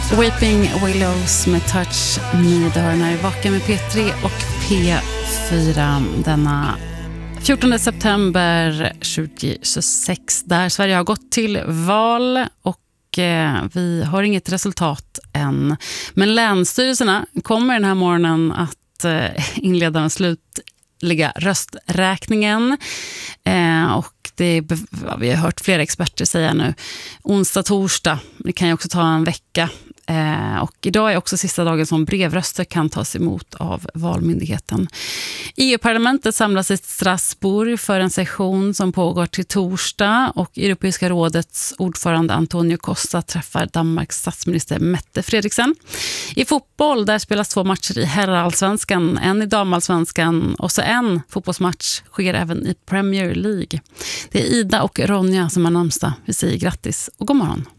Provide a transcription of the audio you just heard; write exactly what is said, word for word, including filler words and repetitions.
Weeping Willows med Touch Me. Det har den här Vaken med P tre och P fyra denna fjortonde september tjugohundratjugosex, där Sverige har gått till val och eh, vi har inget resultat än. Men länsstyrelserna kommer den här morgonen att eh, inleda den slutliga rösträkningen eh, och det, vi har hört flera experter säga nu onsdag, torsdag, det kan ju också ta en vecka. Eh, och idag är också sista dagen som brevröster kan tas emot av Valmyndigheten. E U-parlamentet samlas i Strasbourg för en session som pågår till torsdag och Europeiska rådets ordförande Antonio Costa träffar Danmarks statsminister Mette Frederiksen. I fotboll där spelas två matcher i herrallsvenskan, en i damalsvenskan och så en fotbollsmatch sker även i Premier League. Det är Ida och Ronja som har namnsdag. Vi säger grattis och god morgon.